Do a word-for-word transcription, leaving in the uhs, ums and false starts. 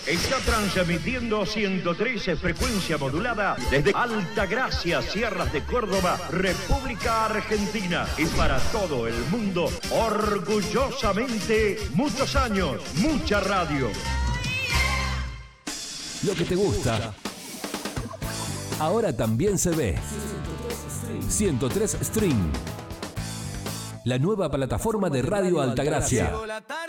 Está transmitiendo ciento trece frecuencia modulada desde Altagracia, Sierras de Córdoba, República Argentina. Y para todo el mundo, orgullosamente, muchos años, mucha radio. Lo que te gusta, ahora también se ve. ciento tres Stream. La nueva plataforma de Radio Altagracia.